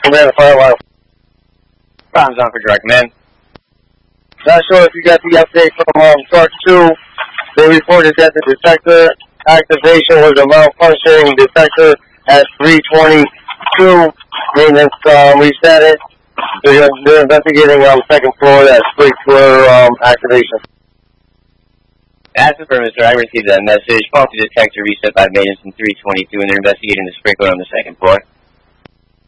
Command the fire line. Problems on for direct command. Not sure if you got the update from Shark 2. They reported that the detector activation was a malfunctioning detector at 322. Maintenance reset it. They're investigating second floor, that split floor activation. As for Mr. I received that message. Faulty detector reset by maintenance in 322, and they're investigating the sprinkler on the second floor.